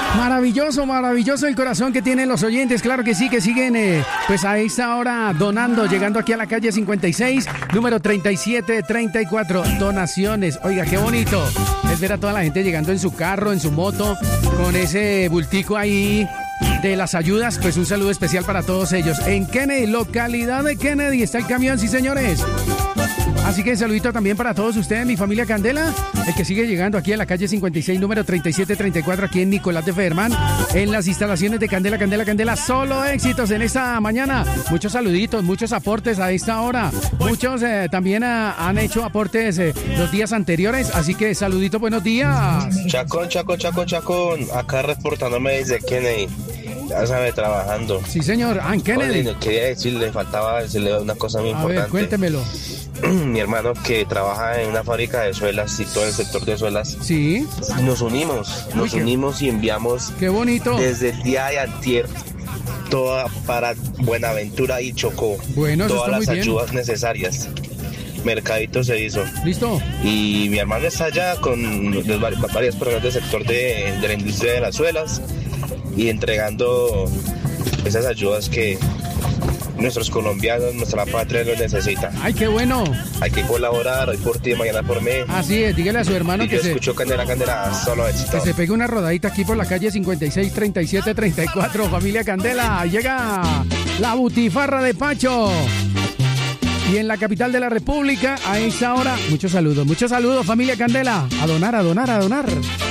Maravilloso, maravilloso el corazón que tienen los oyentes, claro que sí, que siguen pues a esta hora donando, llegando aquí a la calle 56, número 3734, donaciones. Oiga, qué bonito es ver a toda la gente llegando en su carro, en su moto, con ese bultico ahí de las ayudas. Pues un saludo especial para todos ellos. En Kennedy, localidad de Kennedy, está el camión, sí señores. Así que saludito también para todos ustedes, mi familia Candela, el que sigue llegando aquí a la calle 56, número 3734, aquí en Nicolás de Federman, en las instalaciones de Candela, Candela, Candela. Solo éxitos en esta mañana. Muchos saluditos, muchos aportes a esta hora. Muchos también han hecho aportes los días anteriores, así que saludito, buenos días. Chacón. Acá reportándome desde Kennedy. Ya sabe, trabajando. Sí, señor. En Kennedy. Oye, quería faltaba decirle una cosa muy importante. A ver, cuéntemelo. Mi hermano que trabaja en una fábrica de suelas y todo el sector de suelas. Sí. Nos unimos y enviamos. Qué bonito. Desde el día de antier, toda para Buenaventura y Chocó. Bueno, todas las muy ayudas necesarias. Mercadito se hizo. ¿Listo? Y mi hermano está allá con varias personas del sector de la industria de las suelas y entregando esas ayudas que nuestros colombianos, nuestra patria los necesita. ¡Ay, qué bueno! Hay que colaborar, hoy por ti, mañana por mí. Así es, dígale a su hermano que escuchó Candela, solo éxito. Que se pegue una rodadita aquí por la calle 56, 37, 34, familia Candela. Llega la butifarra de Pacho. Y en la capital de la República, a esa hora, muchos saludos, familia Candela. A donar.